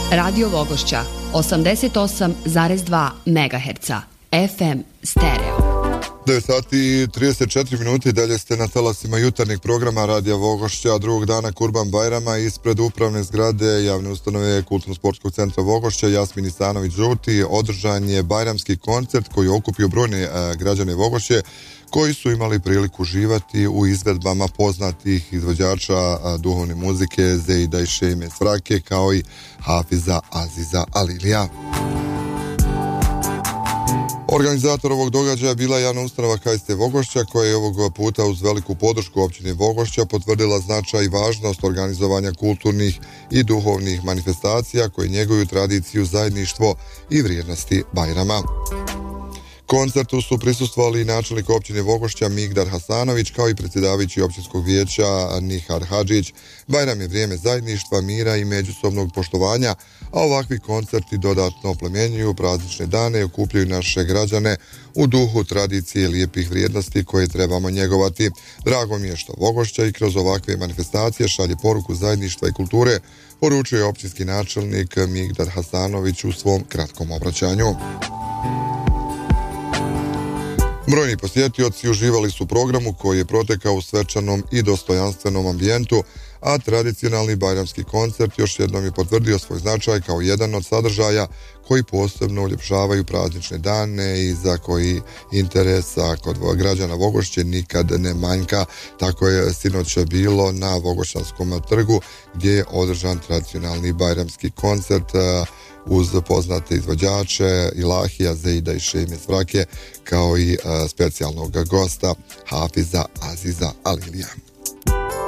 Radio Vogošća 88,2 MHz FM stereo. 9 sati i 34 minuti, dalje ste na talasima jutarnjeg programa Radija Vogošća, drugog dana Kurban Bajrama. Ispred upravne zgrade javne ustanove Kulturno-sportskog centra Vogošća Jasmin Isanović Žuti održan je bajramski koncert koji je okupio brojne građane Vogošće koji su imali priliku uživati u izvedbama poznatih izvođača duhovne muzike Zeida i Šejme Svrake kao i Hafiza Aziza Alilija. Organizator ovog događaja bila je javna ustanova KST Vogošća koja je ovog puta uz veliku podršku općine Vogošća potvrdila značaj i važnost organizovanja kulturnih i duhovnih manifestacija koje njeguju tradiciju, zajedništvo i vrijednosti Bajrama. Koncertu su prisustvovali načelnik općine Vogošća Migdar Hasanović kao i predsjedavajući općinskog vijeća Nihar Hadžić. Bajram je vrijeme zajedništva, mira i međusobnog poštovanja, a ovakvi koncerti dodatno oplemenjuju praznične dane i okupljaju naše građane u duhu tradicije i lijepih vrijednosti koje trebamo njegovati. Drago mi je što Vogošća i kroz ovakve manifestacije šalje poruku zajedništva i kulture, poručuje općinski načelnik Migdar Hasanović u svom kratkom obraćanju. Brojni posjetioci uživali su u programu koji je protekao u svečanom i dostojanstvenom ambijentu, a tradicionalni bajramski koncert još jednom je potvrdio svoj značaj kao jedan od sadržaja koji posebno uljepšavaju praznične dane i za koji interesa kod građana Vogošće nikad ne manjka. Tako je sinoć bilo na Vogošćanskom trgu gdje je održan tradicionalni bajramski koncert uz poznate izvođače Ilahija, Zeida i Šejme Svrake kao i specijalnog gosta Hafiza Aziza Alilija.